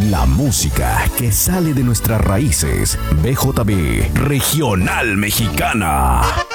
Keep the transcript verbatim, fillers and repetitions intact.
La música que sale de nuestras raíces. B J B Regional Mexicana.